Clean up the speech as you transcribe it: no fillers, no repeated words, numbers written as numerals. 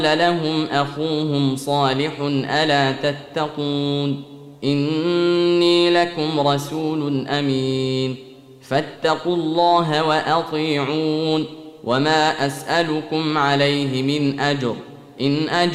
لهم أخوهم صالح ألا تتقون إني لكم رسول أمين فاتقوا الله وأطيعون وما أسألكم عليه من أجر إن أجر